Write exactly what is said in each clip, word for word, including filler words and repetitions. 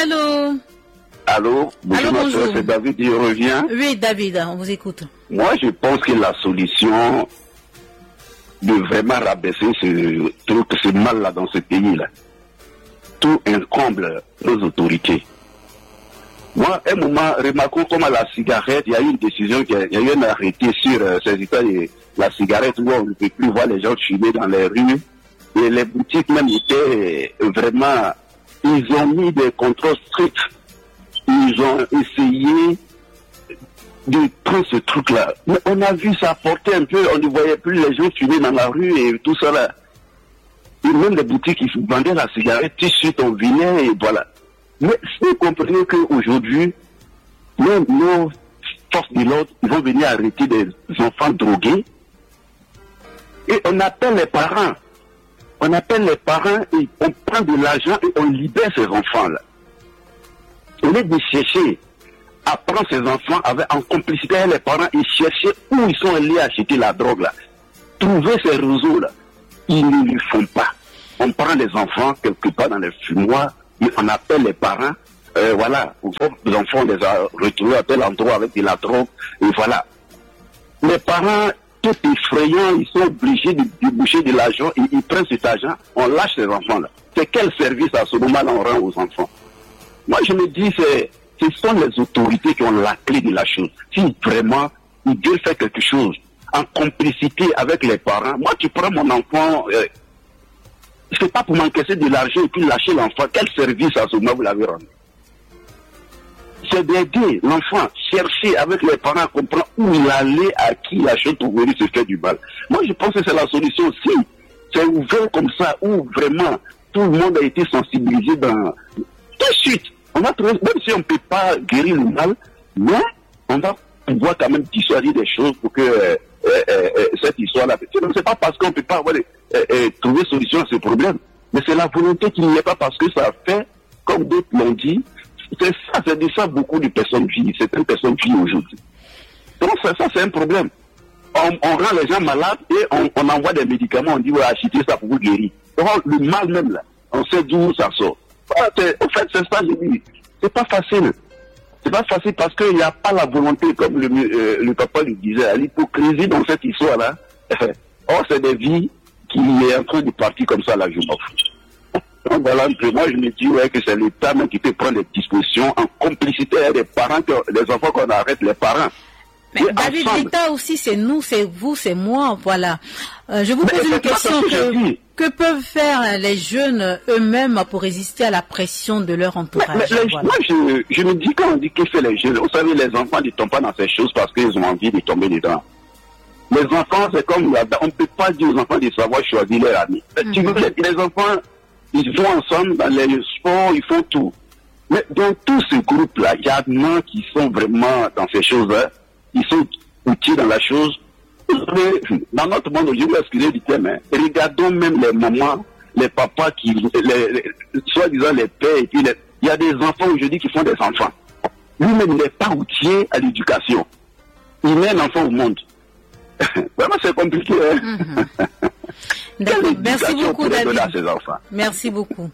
Allô? Allô? Bonjour, Allô, bonjour. c'est David, il revient. Oui, David, on vous écoute. Moi, je pense que la solution de vraiment rabaisser ce truc, ce mal-là dans ce pays-là, tout incombe nos autorités. Moi, à un moment, remarquons comme à la cigarette, il y a eu une décision, il y a eu un arrêté sur euh, ces états de la cigarette où on ne peut plus voir les gens fumer dans les rues. Et les boutiques même étaient vraiment, ils ont mis des contrôles stricts. Ils ont essayé de prendre ce truc-là. Mais on a vu ça porter un peu, on ne voyait plus les gens fumer dans la rue et tout ça là. Et même les boutiques qui vendaient la cigarette, tout de suite on venait et voilà. Mais si vous comprenez qu'aujourd'hui, nos, nos forces de l'ordre, ils vont venir arrêter des enfants drogués et on appelle les parents. On appelle les parents et on prend de l'argent et on libère ces enfants-là. Au lieu de chercher à prendre ces enfants avec, en complicité avec les parents et chercher où ils sont allés acheter la drogue là. Trouver ces réseaux-là, ils ne le font pas. On prend les enfants quelque part dans les fumoirs et on appelle les parents. Euh, voilà, les enfants les a retrouvés à tel endroit avec de la drogue et voilà. Les parents, tout effrayants, ils sont obligés de déboucher de l'argent et ils prennent cet argent, on lâche ces enfants-là. C'est quel service à ce moment-là on rend aux enfants? Moi, je me dis, c'est, ce sont les autorités qui ont la clé de la chose. Si vraiment, ils veulent faire quelque chose en complicité avec les parents, moi, tu prends mon enfant, euh, c'est pas pour m'encaisser de l'argent et puis lâcher l'enfant. Quel service à ce moment vous l'avez rendu? C'est d'aider l'enfant, chercher avec les parents, comprendre où il allait, à qui la chose pour venir se faire du mal. Moi, je pense que c'est la solution. Si c'est ouvert comme ça, où vraiment tout le monde a été sensibilisé dans... Tout de suite, on va trouver, même si on ne peut pas guérir le mal, mais on va pouvoir quand même dissuader des choses pour que euh, euh, euh, cette histoire-là... C'est pas parce qu'on ne peut pas avoir, euh, euh, trouver solution à ce problème, mais c'est la volonté qu'il n'y ait pas parce que ça fait, comme d'autres l'ont dit, c'est ça, c'est de ça beaucoup de personnes vivent, certaines personnes vivent aujourd'hui. Donc ça, ça c'est un problème. On, on rend les gens malades et on, on envoie des médicaments, on dit, ouais, achetez ça pour vous guérir. Donc le mal même là, on sait d'où ça sort. En fait, c'est ça, je dis. C'est pas facile. C'est pas facile parce qu'il n'y a pas la volonté, comme le, euh, le papa lui disait, l'hypocrisie dans cette histoire-là. Or, c'est des vies qui est en train de partir comme ça, là, je m'en fous. Donc voilà, moi, je me dis ouais, que c'est l'État même qui peut prendre des dispositions en complicité avec les parents, que, les enfants qu'on arrête, les parents. Mais David, l'État aussi, c'est nous, c'est vous, c'est moi, voilà. Euh, je vous pose une question. Que, que peuvent faire les jeunes eux-mêmes pour résister à la pression de leur entourage? Mais, mais les, voilà. Moi, je, je me dis, quand on dit que fait les jeunes, vous savez, les enfants ne tombent pas dans ces choses parce qu'ils ont envie de tomber dedans. Les enfants, c'est comme, on ne peut pas dire aux enfants de savoir choisir leurs amis. Mm-hmm. Tu veux, les, les enfants, ils vont ensemble dans les sports, ils font tout. Mais dans tous ces groupes-là, il y a des gens qui sont vraiment dans ces choses-là. Ils sont outils dans la chose. Dans notre monde aujourd'hui, excusez du thème, hein, regardons même les mamans, les papas, qui, les, les, soi-disant les pères, et puis les, il y a des enfants aujourd'hui qui font des enfants. Lui-même n'est pas outillé à l'éducation. Il met un enfant au monde. Vraiment, c'est compliqué. Hein? Mm-hmm. D'accord. Merci beaucoup, David. À ses enfants. Merci beaucoup.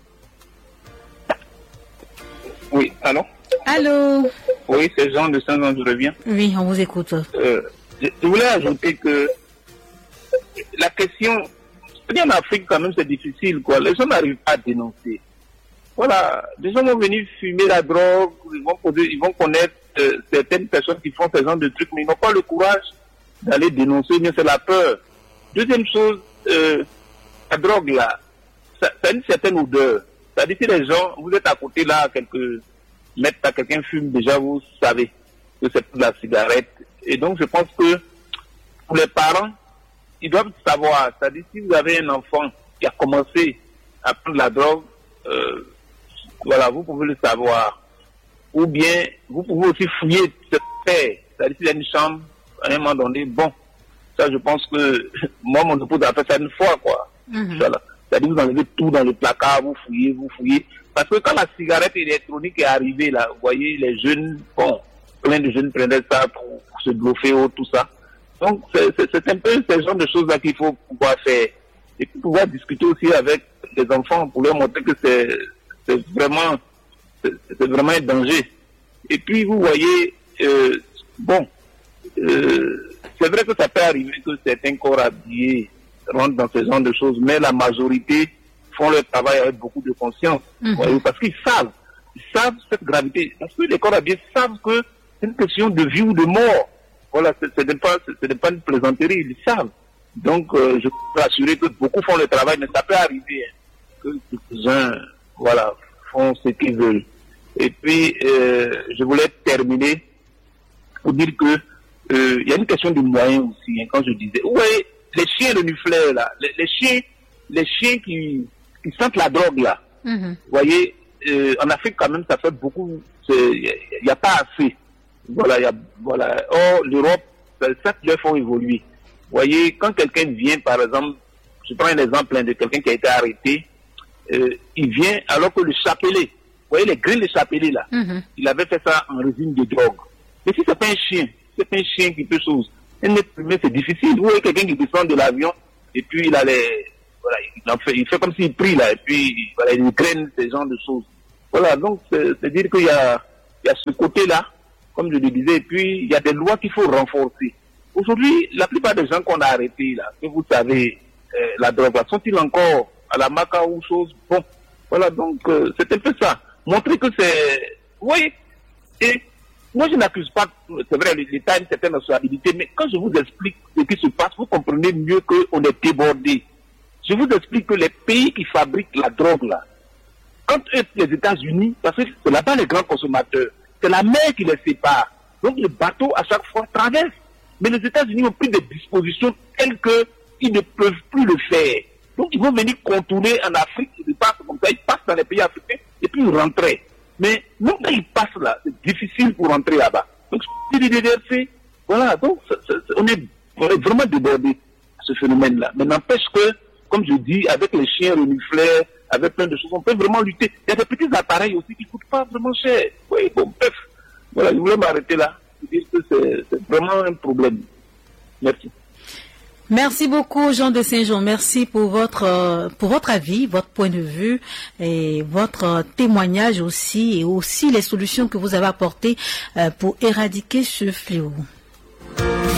Oui, allô? Allô? Oui, c'est Jean de Saint-Jean, je reviens. Oui, on vous écoute. Euh, je, je voulais ajouter que la question, en Afrique quand même c'est difficile, quoi. Les gens n'arrivent pas à dénoncer. Voilà, les gens vont venir fumer la drogue, ils vont, poser, ils vont connaître euh, certaines personnes qui font ce genre de trucs, mais ils n'ont pas le courage d'aller dénoncer, mais c'est la peur. Deuxième chose, euh, la drogue là, ça, ça a une certaine odeur. C'est-à-dire que les gens, vous êtes à côté là, quelques mètres, à quelqu'un fume, déjà vous savez que c'est pour la cigarette. Et donc je pense que pour les parents, ils doivent savoir. C'est-à-dire si vous avez un enfant qui a commencé à prendre la drogue, euh, voilà, vous pouvez le savoir. Ou bien, vous pouvez aussi fouiller cette paix. C'est-à-dire s'il y a une chambre, à un moment donné, bon, ça je pense que moi mon épouse a fait ça une fois, quoi. Mm-hmm. Voilà. C'est-à-dire vous enlevez tout dans le placard, vous fouillez, vous fouillez. Parce que quand la cigarette électronique est arrivée, là, vous voyez, les jeunes, bon, plein de jeunes prenaient ça pour, pour se bluffer ou tout ça. Donc, c'est, c'est, c'est un peu ce genre de choses-là qu'il faut pouvoir faire. Et puis pouvoir discuter aussi avec les enfants pour leur montrer que c'est, c'est vraiment c'est vraiment un danger. Et puis, vous voyez, euh, bon, euh, c'est vrai que ça peut arriver que certains corps habillés rentrent dans ce genre de choses, mais la majorité font leur travail avec beaucoup de conscience. Mm-hmm. Voyez, parce qu'ils savent, ils savent cette gravité. Parce que les corps habillés savent que c'est une question de vie ou de mort. Voilà, ce n'est pas, pas une plaisanterie, ils savent. Donc, euh, je peux assurer que beaucoup font le travail, mais ça peut arriver hein, que quelques-uns, voilà, font ce qu'ils veulent. Et puis, euh, je voulais terminer pour dire que euh, il y a une question de moyens aussi. Hein, quand je disais, vous voyez, les chiens renifleurs là, les, les chiens, les chiens qui, qui sentent la drogue là. Mm-hmm. Vous voyez, euh, en Afrique quand même, ça fait beaucoup. Il n'y a, a pas assez. Voilà, y a, voilà. Or, l'Europe, ça les font évoluer. Vous voyez, quand quelqu'un vient, par exemple, je prends un exemple hein, de quelqu'un qui a été arrêté, euh, il vient alors que le chapelet, vous voyez les grilles de chapelet là, mm-hmm. il avait fait ça en régime de drogue. Mais si c'est pas un chien, c'est pas un chien qui peut chose. Un être humain, c'est difficile. Vous voyez quelqu'un qui descend de l'avion et puis il a les, voilà, il, en fait, il fait comme s'il prie là et puis voilà, il graine ces genres de choses. Voilà, donc c'est dire qu'il y a, il y a ce côté là, comme je le disais, et puis il y a des lois qu'il faut renforcer. Aujourd'hui, la plupart des gens qu'on a arrêtés là, que vous savez, euh, la drogue, sont-ils encore à la maca ou chose? Bon, voilà, donc euh, c'est un peu ça. Montrer que c'est... Vous voyez, et moi je n'accuse pas, c'est vrai, l'État a une certaine responsabilité, mais quand je vous explique ce qui se passe, vous comprenez mieux qu'on est débordé. Je vous explique que les pays qui fabriquent la drogue là, quand les États-Unis, parce que c'est là-bas les grands consommateurs, c'est la mer qui les sépare. Donc le bateau à chaque fois traverse. Mais les États-Unis ont pris des dispositions telles qu'ils ne peuvent plus le faire. Donc ils vont venir contourner en Afrique, ils passent comme ça, ils passent dans les pays africains et puis ils rentrent. Mais même quand ils passent là, c'est difficile pour rentrer là-bas. Donc c'est des D D R C. Voilà, donc c'est, c'est, on, est, on est vraiment débordé à ce phénomène-là. Mais n'empêche que, comme je dis, avec les chiens renifleurs, avec plein de choses, on peut vraiment lutter. Il y a des petits appareils aussi qui ne coûtent pas vraiment cher. Oui, bon, bref. Voilà, je voulais m'arrêter là. Dire que c'est, c'est vraiment un problème. Merci. Merci beaucoup, Jean de Saint-Jean. Merci pour votre pour votre avis, votre point de vue et votre témoignage aussi, et aussi les solutions que vous avez apportées pour éradiquer ce fléau.